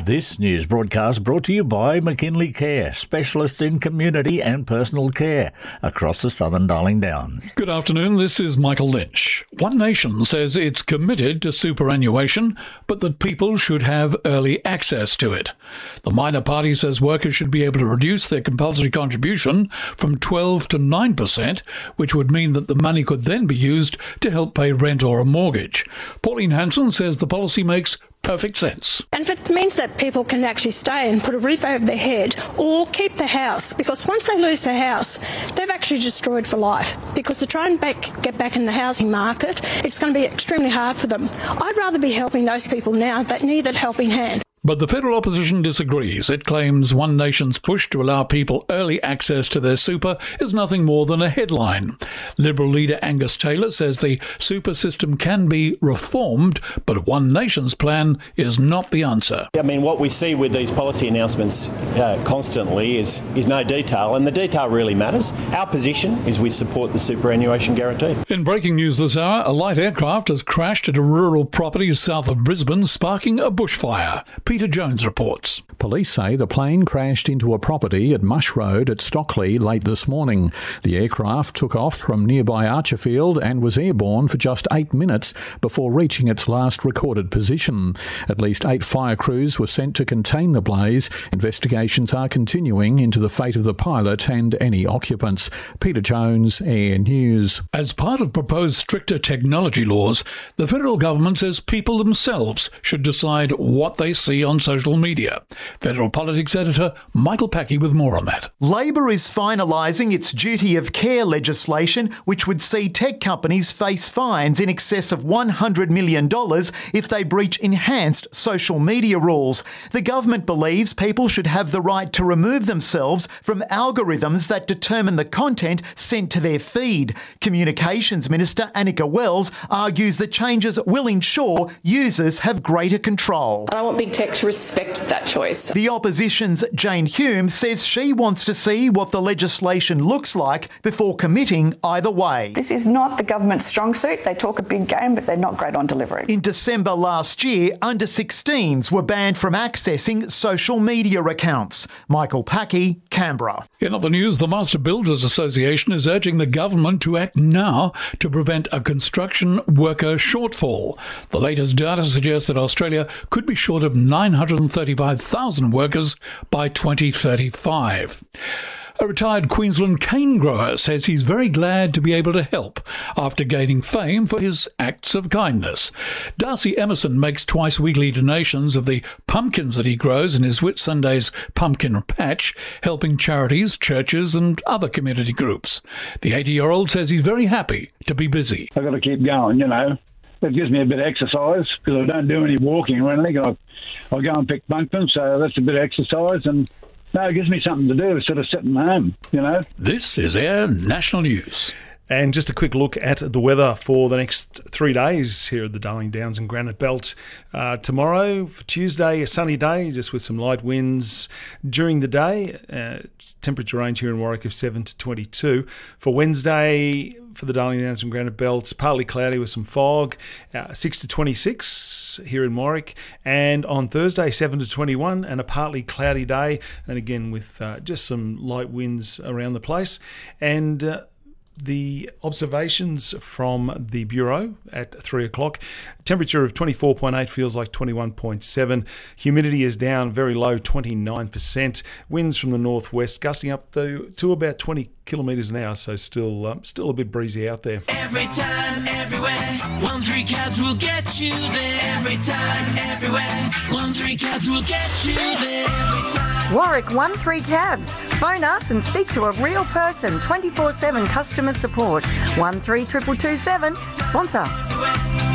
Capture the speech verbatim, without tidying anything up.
This news broadcast brought to you by McKinley Care, specialists in community and personal care across the southern Darling Downs. Good afternoon, this is Michael Lynch. One Nation says it's committed to superannuation, but that people should have early access to it. The minor party says workers should be able to reduce their compulsory contribution from twelve to nine percent, which would mean that the money could then be used to help pay rent or a mortgage. Pauline Hanson says the policy makes perfect sense. And if it means that people can actually stay and put a roof over their head or keep the house, because once they lose the house, they've actually destroyed for life. Because to try and back, get back in the housing market, it's going to be extremely hard for them. I'd rather be helping those people now that need that helping hand. But the federal opposition disagrees. It claims One Nation's push to allow people early access to their super is nothing more than a headline. Liberal leader Angus Taylor says the super system can be reformed, but One Nation's plan is not the answer. I mean, what we see with these policy announcements uh, constantly is, is no detail, and the detail really matters. Our position is we support the superannuation guarantee. In breaking news this hour, a light aircraft has crashed at a rural property south of Brisbane, sparking a bushfire. Peter Jones reports. Police say the plane crashed into a property at Mush Road at Stockley late this morning. The aircraft took off from nearby Archerfield and was airborne for just eight minutes before reaching its last recorded position. At least eight fire crews were sent to contain the blaze. Investigations are continuing into the fate of the pilot and any occupants. Peter Jones, Air News. As part of proposed stricter technology laws, the federal government says people themselves should decide what they see on social media. Federal Politics Editor Michael Packey with more on that. Labor is finalising its duty of care legislation, which would see tech companies face fines in excess of one hundred million dollars if they breach enhanced social media rules. The government believes people should have the right to remove themselves from algorithms that determine the content sent to their feed. Communications Minister Annika Wells argues the changes will ensure users have greater control. I want big tech to respect that choice. The opposition's Jane Hume says she wants to see what the legislation looks like before committing either way. This is not the government's strong suit. They talk a big game, but they're not great on delivery. In December last year, under sixteens were banned from accessing social media accounts. Michael Packey, Canberra. In other news, the Master Builders Association is urging the government to act now to prevent a construction worker shortfall. The latest data suggests that Australia could be short of nine hundred thirty-five thousand workers by twenty thirty-five. A retired Queensland cane grower says he's very glad to be able to help after gaining fame for his acts of kindness. Darcy Emerson makes twice-weekly donations of the pumpkins that he grows in his Whitsundays pumpkin patch, helping charities, churches and other community groups. The eighty-year-old says he's very happy to be busy. I've got to keep going, you know. It gives me a bit of exercise because I don't do any walking or anything. I, I go and pick pumpkins, so that's a bit of exercise. And no, it gives me something to do instead of sitting home, you know. This is Air National News. And just a quick look at the weather for the next three days here at the Darling Downs and Granite Belt. Uh, tomorrow, for Tuesday, a sunny day, just with some light winds during the day. Uh, temperature range here in Warwick of seven to twenty-two. For Wednesday, for the Darling Downs and Granite Belt, partly cloudy with some fog, uh, six to twenty-six here in Warwick. And on Thursday, seven to twenty-one, and a partly cloudy day, and again with uh, just some light winds around the place. And uh, the observations from the Bureau at three o'clock. Temperature of twenty-four point eight, feels like twenty-one point seven. Humidity is down very low, twenty-nine percent. Winds from the northwest gusting up to, to about twenty kilometres an hour, so still um, still a bit breezy out there. Every time, everywhere, one three cabs will get you there. Every time, everywhere, one three cabs will get you there. Every time. Warwick one three cabs. Phone us and speak to a real person. twenty-four seven customer support. one three two two two seven. Sponsor.